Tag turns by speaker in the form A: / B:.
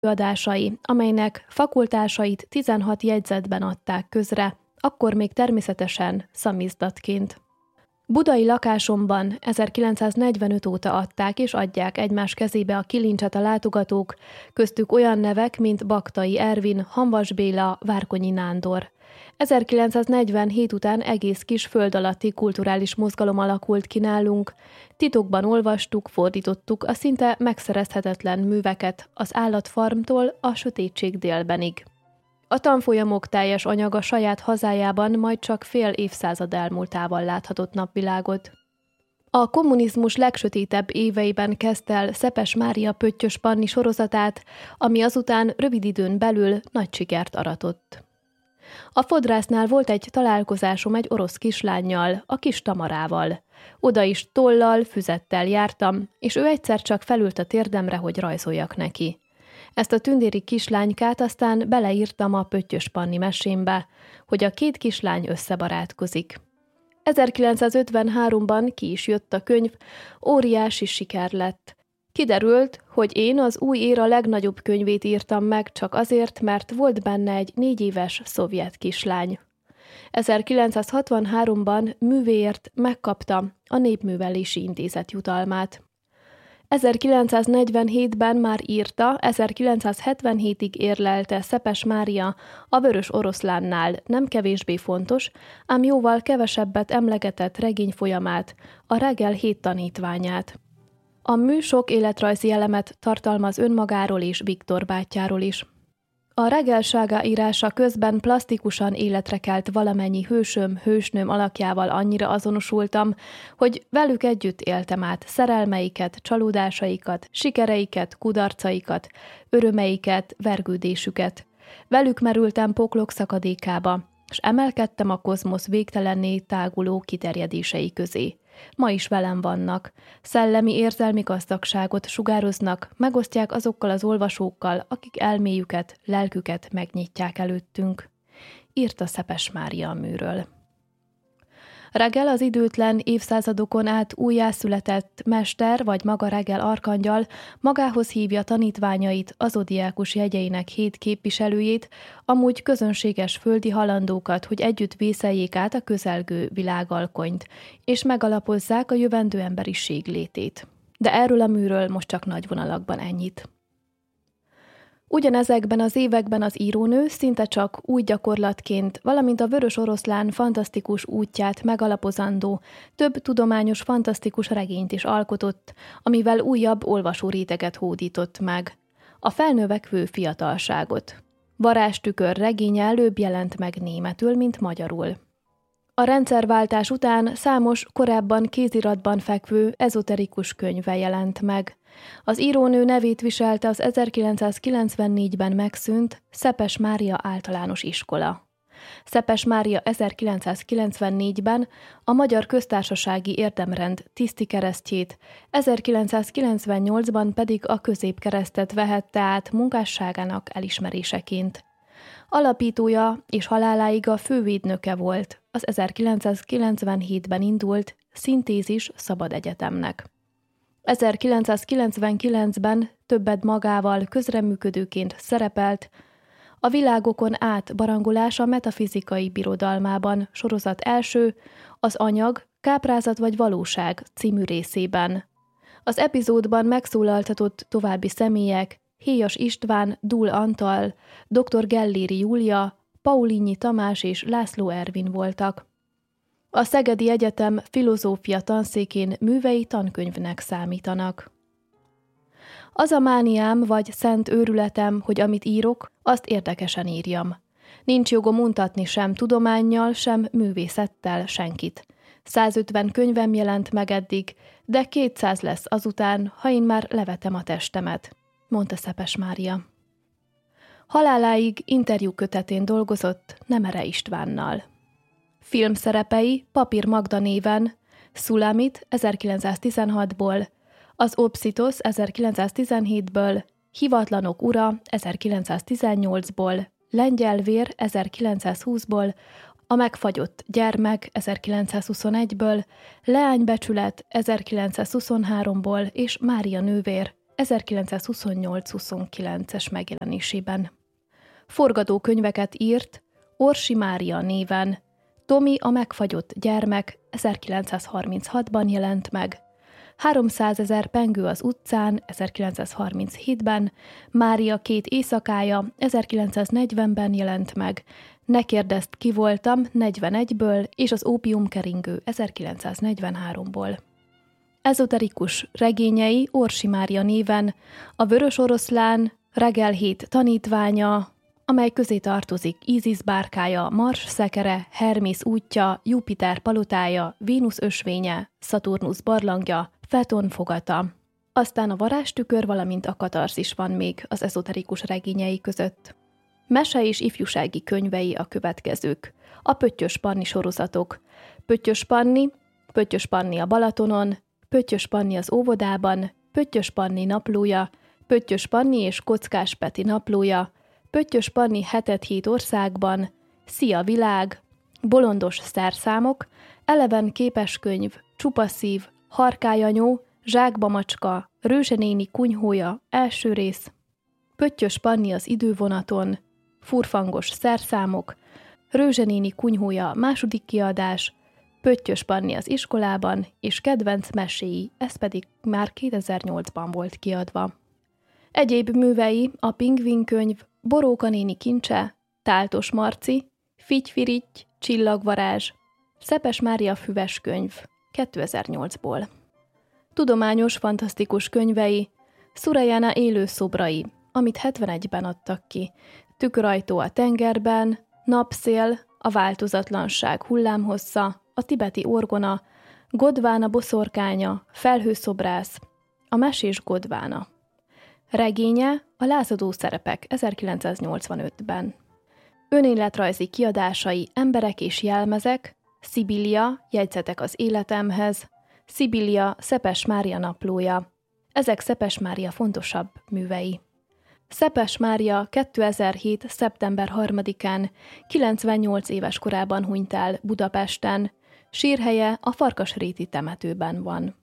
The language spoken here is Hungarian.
A: előadásai, amelynek fakultásait 16 jegyzetben adták közre, akkor még természetesen szamizdatként. Budai lakásomban 1945 óta adták és adják egymás kezébe a kilincset a látogatók, köztük olyan nevek, mint Baktai Ervin, Hamvas Béla, Várkonyi Nándor. 1947 után egész kis föld alatti kulturális mozgalom alakult ki nálunk. Titokban olvastuk, fordítottuk a szinte megszerezhetetlen műveket az állatfarmtól a sötétség délbenig. A tanfolyamok teljes anyaga saját hazájában majd csak fél évszázad elmúltával láthatott napvilágot. A kommunizmus legsötétebb éveiben kezdte el Szepes Mária Pöttyös Panni sorozatát, ami azután rövid időn belül nagy sikert aratott. A fodrásznál volt egy találkozásom egy orosz kislánnyal, a kis Tamarával. Oda is tollal, füzettel jártam, és ő egyszer csak felült a térdemre, hogy rajzoljak neki. Ezt a tündéri kislánykát aztán beleírtam a Pöttyös Panni mesémbe, hogy a két kislány összebarátkozik. 1953-ban ki is jött a könyv, óriási siker lett. Kiderült, hogy én az új éra legnagyobb könyvét írtam meg csak azért, mert volt benne egy 4 éves szovjet kislány. 1963-ban művéért megkapta a Népművelési Intézet jutalmát. 1947-ben már írta, 1977-ig érlelte Szepes Mária a Vörös Oroszlánnál nem kevésbé fontos, ám jóval kevesebbet emlegetett regényfolyamát, a Regel 7 tanítványát. A mű sok életrajzi elemet tartalmaz önmagáról és Viktor bátyjáról is. A Regel sága írása közben plastikusan életre kelt valamennyi hősöm, hősnőm alakjával annyira azonosultam, hogy velük együtt éltem át szerelmeiket, csalódásaikat, sikereiket, kudarcaikat, örömeiket, vergődésüket. Velük merültem poklok szakadékába, és emelkedtem a kozmosz végtelenné táguló kiterjedései közé. Ma is velem vannak, szellemi érzelmi gazdagságot sugároznak, megosztják azokkal az olvasókkal, akik elméjüket, lelküket megnyitják előttünk. Írta Szepes Mária a műről. Regel az időtlen évszázadokon át újjászületett mester vagy maga Regel arkangyal magához hívja tanítványait, a zodiákus jegyeinek 7 képviselőjét, amúgy közönséges földi halandókat, hogy együtt vészeljék át a közelgő világalkonyt, és megalapozzák a jövendő emberiség létét. De erről a műről most csak nagy vonalakban ennyit. Ugyanezekben az években az írónő szinte csak új gyakorlatként, valamint a Vörös Oroszlán fantasztikus útját megalapozandó több tudományos fantasztikus regényt is alkotott, amivel újabb olvasóréteget hódított meg. A felnövekvő fiatalságot. Varázstükör regénye előbb jelent meg németül, mint magyarul. A rendszerváltás után számos korábban kéziratban fekvő ezoterikus könyve jelent meg. Az írónő nevét viselte az 1994-ben megszűnt Szepes Mária Általános Iskola. Szepes Mária 1994-ben a Magyar Köztársasági Érdemrend tisztikeresztjét, 1998-ban pedig a középkeresztet vehette át munkásságának elismeréseként. Alapítója és haláláig a fővédnöke volt az 1997-ben indult Szintézis Szabad Egyetemnek. 1999-ben többet magával közreműködőként szerepelt a Világokon át barangolás a metafizikai birodalmában sorozat első, az Anyag, Káprázat vagy valóság című részében. Az epizódban megszólaltatott további személyek Héjas István, Dúl Antal, dr. Gelléri Júlia, Paulinyi Tamás és László Ervin voltak. A Szegedi Egyetem filozófia tanszékén művei tankönyvnek számítanak. Az a mániám vagy szent őrületem, hogy amit írok, azt érdekesen írjam. Nincs jogom untatni sem tudománnyal, sem művészettel senkit. 150 könyvem jelent meg eddig, de 200 lesz azután, ha én már levetem a testemet, mondta Szepes Mária. Haláláig interjúkötetén dolgozott Nemere Istvánnal. Filmszerepei Papír Magda néven, Szulamit 1916-ból, az Opszitos 1917-ből, Hivatlanok ura 1918-ból, Lengyelvér 1920-ból, A megfagyott gyermek 1921-ből, Leánybecsület 1923-ból és Mária nővér 1928-29-es megjelenésében. Forgatókönyveket írt Orsi Mária néven. Tomi a megfagyott gyermek 1936-ban jelent meg. 300 000 pengő az utcán 1937-ben, Mária 2 éjszakája 1940-ben jelent meg, Ne kérdezd, ki voltam 41-ből és az ópiumkeringő 1943-ból. Ezoterikus regényei Orsi Mária néven, a Vörös Oroszlán, Regel 7 tanítványa, amely közé tartozik Ízisz bárkája, Mars szekere, Hermész útja, Jupiter palotája, Vénusz ösvénye, Szaturnusz barlangja, Feton fogata. Aztán a varázstükör, valamint a katarzis van még az ezoterikus regényei között. Mese és ifjúsági könyvei a következők. A Pöttyös Panni sorozatok. Pöttyös Panni a Balatonon, Pöttyös Panni az óvodában, Pöttyös Panni naplója, Pöttyös Panni és Kockás Peti naplója, Pöttyös Panni 7 országban, Szia világ, Bolondos szerszámok, Eleven képeskönyv, Csupaszív, Harkályanyó, Zsákba macska, Rőzsenéni kunyhója, első rész, Pöttyös Panni az idővonaton, Furfangos szerszámok, Rőzsenéni kunyhója, második kiadás, Pöttyös Panni az iskolában, és kedvenc meséi, ez pedig már 2008-ban volt kiadva. Egyéb művei a Pingvin könyv, Boróka néni kincse, Táltos Marci, Figy-Firitty, Csillagvarázs, Szepes Mária füves könyv, 2008-ból. Tudományos, fantasztikus könyvei, Szurajana élő szobrai, amit 71-ben adtak ki, Tükörajtó a tengerben, Napszél, a változatlanság hullámhossza, a tibeti orgona, Godvána boszorkánya, Felhőszobrász, a mesés Godvána. Regénye a Lázadó szerepek 1985-ben. Önéletrajzi kiadásai Emberek és jelmezek, Szibilia, jegyzetek az életemhez, Szibilia, Szepes Mária naplója. Ezek Szepes Mária fontosabb művei. Szepes Mária 2007. szeptember 3-án 98 éves korában hunyt el Budapesten, sírhelye a Farkasréti temetőben van.